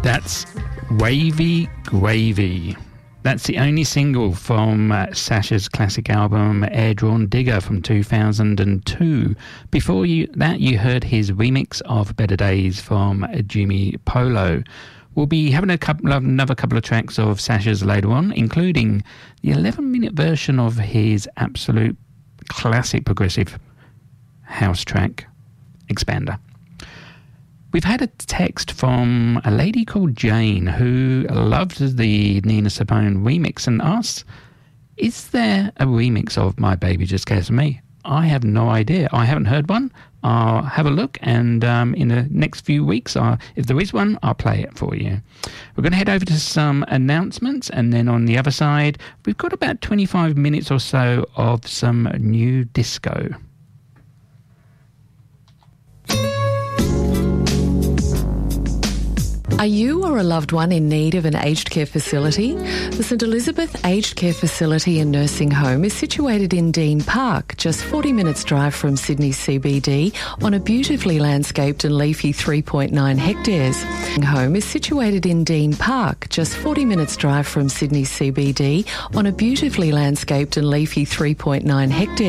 That's Wavy Gravy. That's the only single from Sasha's classic album Air Drawn Digger from 2002. Before that, you heard his remix of Better Days from Jimmy Polo. We'll be having another couple of tracks of Sasha's later on, including the 11-minute version of his absolute classic progressive house track, Expander. We've had a text from a lady called Jane who loved the Nina Simone remix and asks, is there a remix of My Baby Just Cares For Me? I have no idea. I haven't heard one. I'll have a look, and in the next few weeks, if there is one, I'll play it for you. We're going to head over to some announcements, and then on the other side, we've got about 25 minutes or so of some new disco. Are you or a loved one in need of an aged care facility? The St Elizabeth Aged Care Facility and Nursing Home is situated in Dean Park, just 40 minutes drive from Sydney CBD, on a beautifully landscaped and leafy 3.9 hectares. The home is situated in Dean Park, just 40 minutes drive from Sydney CBD, on a beautifully landscaped and leafy 3.9 hectares.